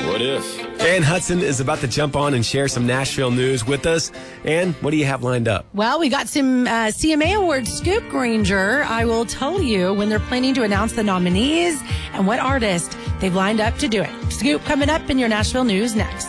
What if? Ann Hudson is about to jump on and share some Nashville news with us. Ann, what do you have lined up? Well, we got some CMA Awards scoop, Granger. I will tell you when they're planning to announce the nominees and what artist they've lined up to do it. Scoop coming up in your Nashville news next.